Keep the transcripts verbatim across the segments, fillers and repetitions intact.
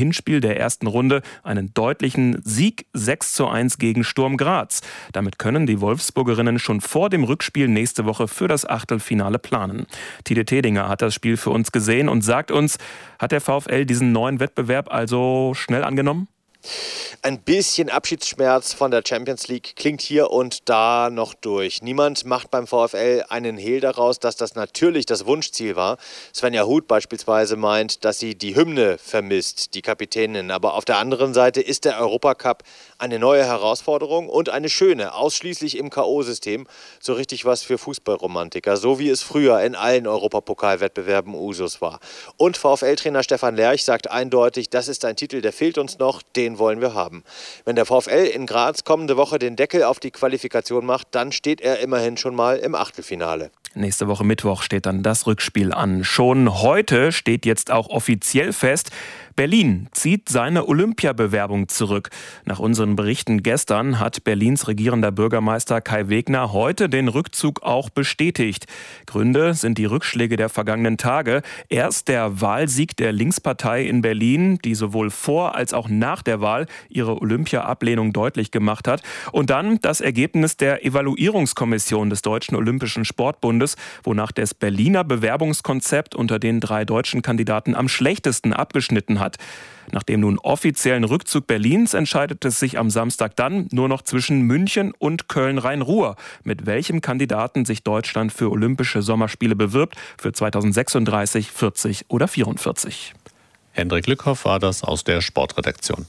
Hinspiel der ersten Runde einen deutlichen Sieg sechs zu eins gegen Sturm Graz. Damit können die Wolfsburgerinnen schon vor dem Rückspiel nächste Woche für das Achtelfinale planen. Tide Tedinger hat das Spiel für uns gesehen und sagt uns, hat der VfL diesen neuen Wettbewerb also schnell angenommen? Ein bisschen Abschiedsschmerz von der Champions League klingt hier und da noch durch. Niemand macht beim VfL einen Hehl daraus, dass das natürlich das Wunschziel war. Svenja Huth beispielsweise meint, dass sie die Hymne vermisst, die Kapitänin. Aber auf der anderen Seite ist der Europacup eine neue Herausforderung und eine schöne, ausschließlich im K O-System. So richtig was für Fußballromantiker, so wie es früher in allen Europapokalwettbewerben Usus war. Und VfL-Trainer Stefan Lerch sagt eindeutig, das ist ein Titel, der fehlt uns noch, den wollen wir haben. Wenn der VfL in Graz kommende Woche den Deckel auf die Qualifikation macht, dann steht er immerhin schon mal im Achtelfinale. Nächste Woche Mittwoch steht dann das Rückspiel an. Schon heute steht jetzt auch offiziell fest, Berlin zieht seine Olympiabewerbung zurück. Nach unseren Berichten gestern hat Berlins regierender Bürgermeister Kai Wegner heute den Rückzug auch bestätigt. Gründe sind die Rückschläge der vergangenen Tage. Erst der Wahlsieg der Linkspartei in Berlin, die sowohl vor als auch nach der Wahl ihre Olympia-Ablehnung deutlich gemacht hat. Und dann das Ergebnis der Evaluierungskommission des Deutschen Olympischen Sportbundes, wonach das Berliner Bewerbungskonzept unter den drei deutschen Kandidaten am schlechtesten abgeschnitten hat. Nach dem nun offiziellen Rückzug Berlins entscheidet es sich am Samstag dann nur noch zwischen München und Köln-Rhein-Ruhr, mit welchem Kandidaten sich Deutschland für Olympische Sommerspiele bewirbt, für zweitausendsechsunddreißig, vierzig oder vierundvierzig. Hendrik Lückhoff war das aus der Sportredaktion.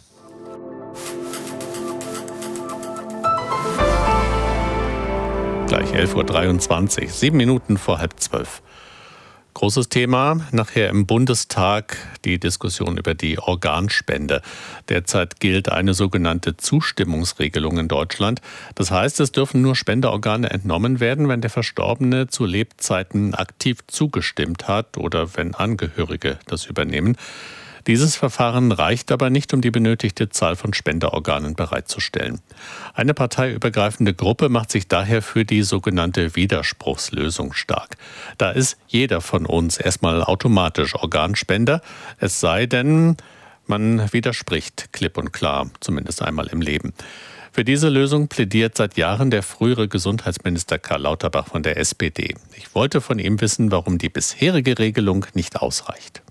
Gleich elf Uhr dreiundzwanzig, sieben Minuten vor halb zwölf. Großes Thema nachher im Bundestag, die Diskussion über die Organspende. Derzeit gilt eine sogenannte Zustimmungsregelung in Deutschland. Das heißt, es dürfen nur Spenderorgane entnommen werden, wenn der Verstorbene zu Lebzeiten aktiv zugestimmt hat oder wenn Angehörige das übernehmen. Dieses Verfahren reicht aber nicht, um die benötigte Zahl von Spenderorganen bereitzustellen. Eine parteiübergreifende Gruppe macht sich daher für die sogenannte Widerspruchslösung stark. Da ist jeder von uns erstmal automatisch Organspender, es sei denn, man widerspricht klipp und klar, zumindest einmal im Leben. Für diese Lösung plädiert seit Jahren der frühere Gesundheitsminister Karl Lauterbach von der S P D. Ich wollte von ihm wissen, warum die bisherige Regelung nicht ausreicht.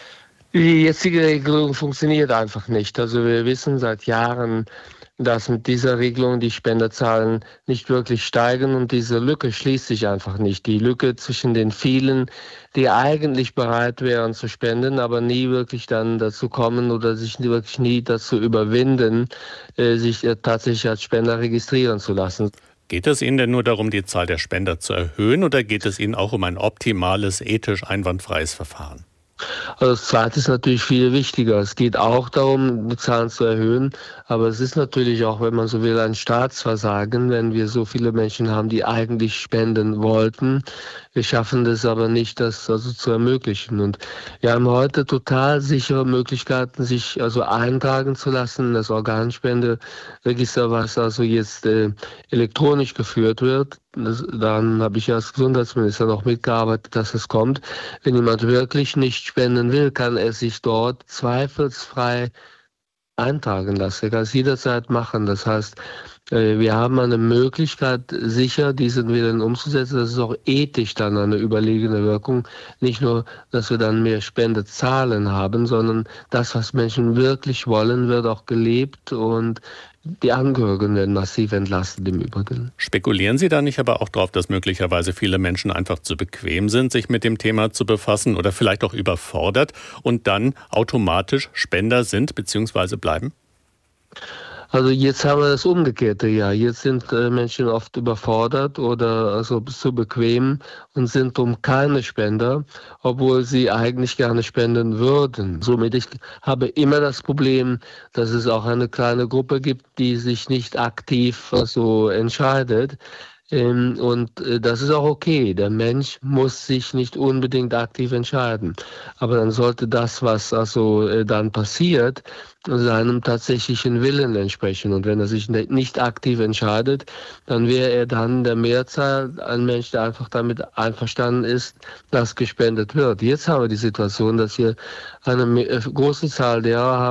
Die jetzige Regelung funktioniert einfach nicht. Also wir wissen seit Jahren, dass mit dieser Regelung die Spenderzahlen nicht wirklich steigen und diese Lücke schließt sich einfach nicht. Die Lücke zwischen den vielen, die eigentlich bereit wären zu spenden, aber nie wirklich dann dazu kommen oder sich wirklich nie dazu überwinden, sich tatsächlich als Spender registrieren zu lassen. Geht es Ihnen denn nur darum, die Zahl der Spender zu erhöhen, oder geht es Ihnen auch um ein optimales, ethisch einwandfreies Verfahren? Also das Zweite ist natürlich viel wichtiger. Es geht auch darum, die Zahlen zu erhöhen, aber es ist natürlich auch, wenn man so will, ein Staatsversagen, wenn wir so viele Menschen haben, die eigentlich spenden wollten. Wir schaffen das aber nicht, das also zu ermöglichen. Und wir haben heute total sichere Möglichkeiten, sich also eintragen zu lassen. Das Organspenderegister, was also jetzt äh, elektronisch geführt wird. Das, dann habe ich als Gesundheitsminister noch mitgearbeitet, dass es kommt. Wenn jemand wirklich nicht spenden will, kann er sich dort zweifelsfrei eintragen lassen. Er kann es jederzeit machen. Das heißt, wir haben eine Möglichkeit, sicher diesen Willen umzusetzen. Das ist auch ethisch dann eine überlegene Wirkung. Nicht nur, dass wir dann mehr Spendezahlen haben, sondern das, was Menschen wirklich wollen, wird auch gelebt und die Angehörigen werden massiv entlastet im Übrigen. Spekulieren Sie da nicht aber auch darauf, dass möglicherweise viele Menschen einfach zu bequem sind, sich mit dem Thema zu befassen oder vielleicht auch überfordert und dann automatisch Spender sind bzw. bleiben? Also jetzt haben wir das Umgekehrte, ja. Jetzt sind äh, Menschen oft überfordert oder also zu bequem und sind um keine Spender, obwohl sie eigentlich gerne spenden würden. Somit ich habe immer das Problem, dass es auch eine kleine Gruppe gibt, die sich nicht aktiv also entscheidet. Ähm, und äh, das ist auch okay. Der Mensch muss sich nicht unbedingt aktiv entscheiden. Aber dann sollte das, was also äh, dann passiert, seinem tatsächlichen Willen entsprechen. Und wenn er sich nicht aktiv entscheidet, dann wäre er dann der Mehrzahl ein Mensch, der einfach damit einverstanden ist, dass gespendet wird. Jetzt haben wir die Situation, dass wir eine große Zahl derer haben,